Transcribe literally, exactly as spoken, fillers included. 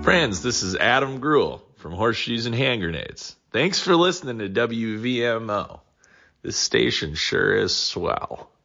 Friends, this is Adam Gruhl from Horseshoes and Hand Grenades. Thanks for listening to W V M O. This station sure is swell.